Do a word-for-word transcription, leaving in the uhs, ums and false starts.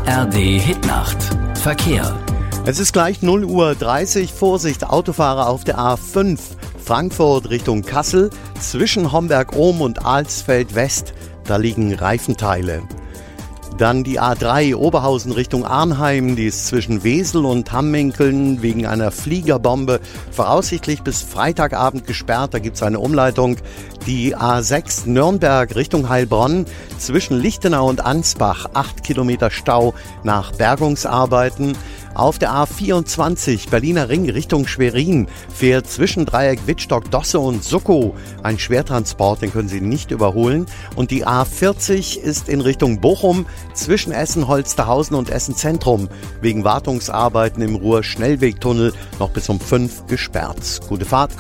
A R D Hitnacht. Verkehr. Es ist gleich null Uhr dreißig. Vorsicht, Autofahrer auf der A fünf. Frankfurt Richtung Kassel. Zwischen Homberg-Ohm und Alsfeld West. Da liegen Reifenteile. Dann die A drei Oberhausen Richtung Arnheim, die ist zwischen Wesel und Hamminkeln wegen einer Fliegerbombe voraussichtlich bis Freitagabend gesperrt. Da gibt es eine Umleitung. Die A sechs Nürnberg Richtung Heilbronn, zwischen Lichtenau und Ansbach, acht Kilometer Stau nach Bergungsarbeiten. Auf der A vierundzwanzig Berliner Ring Richtung Schwerin fährt zwischen Dreieck Wittstock, Dosse und Suckow ein Schwertransport, den können Sie nicht überholen. Und die A vierzig ist in Richtung Bochum zwischen Essen-Holsterhausen und Essen-Zentrum wegen Wartungsarbeiten im Ruhr-Schnellwegtunnel noch bis um fünf gesperrt. Gute Fahrt.